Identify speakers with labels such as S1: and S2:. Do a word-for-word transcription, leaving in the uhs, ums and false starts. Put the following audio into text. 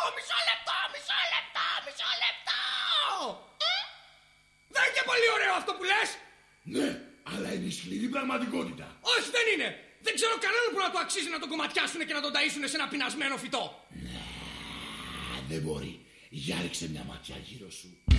S1: μισό λεπτό, μισό λεπτό, μισό λεπτό. Δεν είναι και πολύ ωραίο αυτό που λες.
S2: Ναι, αλλά είναι σκληρή πραγματικότητα.
S1: Όχι, δεν είναι. Δεν ξέρω κανέναν που να το αξίζει να τον κομματιάσουν και να τον ταΐσουν σε ένα πεινασμένο φυτό.
S2: Ναι, δεν μπορεί. Για ρίξε μια ματιά γύρω σου.